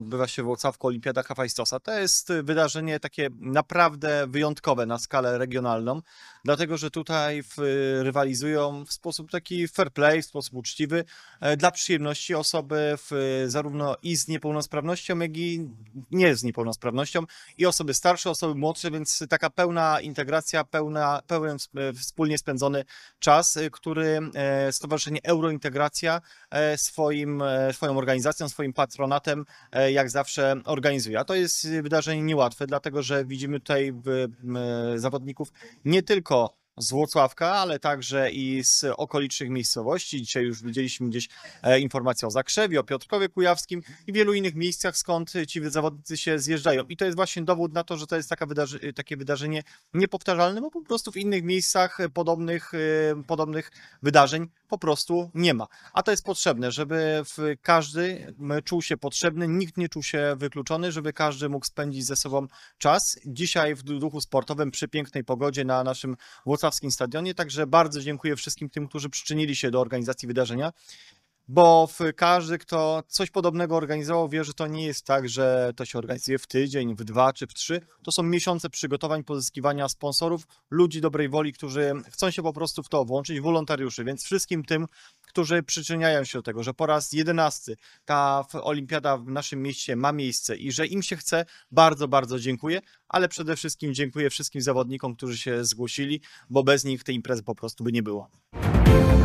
Odbywa się w Włocławku Olimpiada Hafajstosa. To jest wydarzenie takie naprawdę wyjątkowe na skalę regionalną, dlatego że tutaj rywalizują w sposób taki fair play, w sposób uczciwy, dla przyjemności osoby zarówno i z niepełnosprawnością, jak i nie z niepełnosprawnością, i osoby starsze, osoby młodsze, więc taka pełna integracja, pełen wspólnie spędzony czas, który Stowarzyszenie Eurointegracja swoją organizacją, swoim patronatem jak zawsze organizuje. A to jest wydarzenie niełatwe, dlatego że widzimy tutaj zawodników nie tylko z Włocławka, ale także i z okolicznych miejscowości. Dzisiaj już widzieliśmy gdzieś informacje o Zakrzewie, o Piotrkowie Kujawskim i wielu innych miejscach, skąd ci zawodnicy się zjeżdżają. I to jest właśnie dowód na to, że to jest takie wydarzenie niepowtarzalne, bo po prostu w innych miejscach podobnych wydarzeń po prostu nie ma. A to jest potrzebne, żeby każdy czuł się potrzebny, nikt nie czuł się wykluczony, żeby każdy mógł spędzić ze sobą czas. Dzisiaj w duchu sportowym, przy pięknej pogodzie na naszym włocławskim stadionie. Także bardzo dziękuję wszystkim tym, którzy przyczynili się do organizacji wydarzenia, bo każdy, kto coś podobnego organizował, wie, że to nie jest tak, że to się organizuje w tydzień, w 2 czy w 3. To są miesiące przygotowań, pozyskiwania sponsorów, ludzi dobrej woli, którzy chcą się po prostu w to włączyć, wolontariuszy, więc wszystkim tym, którzy przyczyniają się do tego, że po raz 11 ta olimpiada w naszym mieście ma miejsce i że im się chce, bardzo, bardzo dziękuję, ale przede wszystkim dziękuję wszystkim zawodnikom, którzy się zgłosili, bo bez nich tej imprezy po prostu by nie było.